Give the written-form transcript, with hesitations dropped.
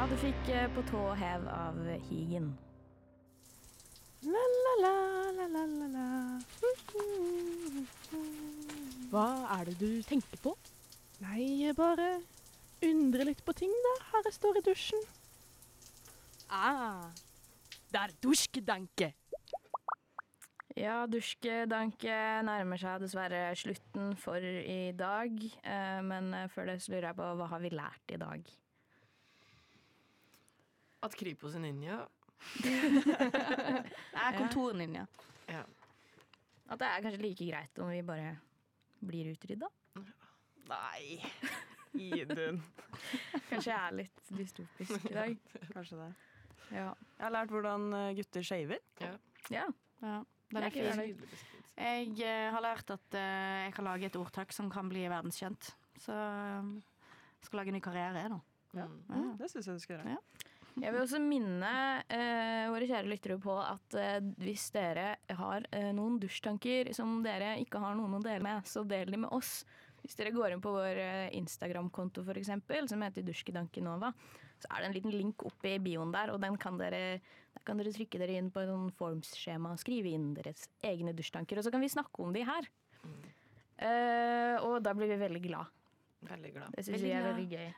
du fikk På tå og hev av Higen. La la la la la la la. Hva er det du tenker på? Nei, jeg bare undrer litt på ting da, her jeg står i dusjen. Det er dusjkedanke. Ja, dusjkedanke nærmer seg dessverre slutten for i dag. Men før det så lurer jeg på, hva har vi lært i dag? At Kripos er ninja. Kontorninja. Ja. At det er kanskje like greit om vi bare blir utrydda? Nei, Idun. Kanskje jeg er litt dystopisk i dag. Kanskje det. Ja. Jeg har lært hvordan gutter shaver. Ja. Ja. Ja, den Det er er ikke fin. Nydelig beskrivelse. Jeg har lært at jeg kan lage et ordtak som kan bli verdenskjent. Så jeg skal lage en ny karriere nå. Det synes jeg du skal gjøre. Ja. Jeg vil også minne våre kjære lyttere på at hvis dere har noen dusjtanker som dere ikke har noen å dele med, så del de med oss. Hvis dere går inn på vår Instagram-konto for eksempel, som heter Dusjkedankenova, så er det en liten link oppe i bioen der, og der kan dere trykke dere inn på et sånn forms-skjema og skrive inn deres egne dusjtanker, og så kan vi snakke om de her. Og da blir vi veldig glad. Veldig glad. Det synes jeg er veldig gøy.